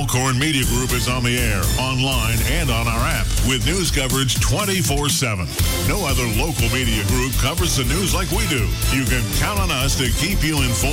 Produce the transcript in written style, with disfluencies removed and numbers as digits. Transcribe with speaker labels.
Speaker 1: Alcorn Media Group is on the air, online, and on our app with news coverage 24/7. No other local media group covers the news like we do. You can count on us to keep you informed